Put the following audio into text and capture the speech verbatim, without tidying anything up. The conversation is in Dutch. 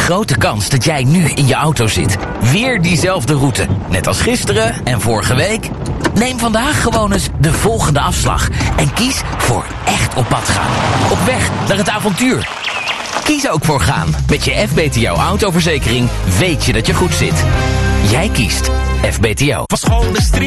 grote kans dat jij nu in je auto zit. Weer diezelfde route, net als gisteren en vorige week. Neem vandaag gewoon eens de volgende afslag en kies voor echt op pad gaan. Op weg naar het avontuur. Kies ook voor gaan. Met je F B T O autoverzekering weet je dat je goed zit. Jij kiest F B T O. Was gewoon de street.